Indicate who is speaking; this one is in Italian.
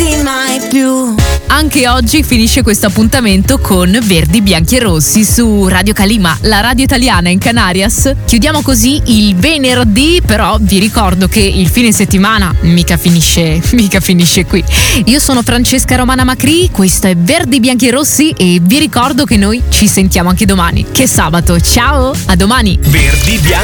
Speaker 1: perderti mai più.
Speaker 2: Anche oggi finisce questo appuntamento con Verdi, Bianchi e Rossi su Radio Calima, la radio italiana in Canarias. Chiudiamo così il venerdì, però vi ricordo che il fine settimana mica finisce qui. Io sono Francesca Romana Macri, questo è Verdi, Bianchi e Rossi e vi ricordo che noi ci sentiamo anche domani, che è sabato. Ciao, a domani.
Speaker 3: Verdi, Bianchi